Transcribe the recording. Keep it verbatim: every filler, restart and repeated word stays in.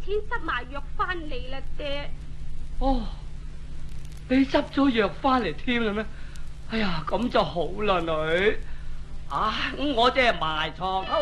錢執埋藥翻嚟啦，爹。 哦，你執咗藥翻嚟添啦咩？哎呀，咁就好啦，女。啊，我即係埋藏偷